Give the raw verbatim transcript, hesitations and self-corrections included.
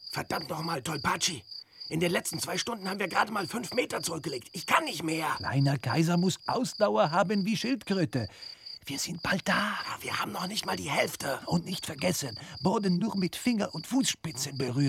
Verdammt nochmal, Tolpatschi. In den letzten zwei Stunden haben wir gerade mal fünf Meter zurückgelegt. Ich kann nicht mehr. Kleiner Kaiser muss Ausdauer haben wie Schildkröte. Wir sind bald da. Ja, wir haben noch nicht mal die Hälfte. Und nicht vergessen, Boden nur mit Finger- und Fußspitzen berühren.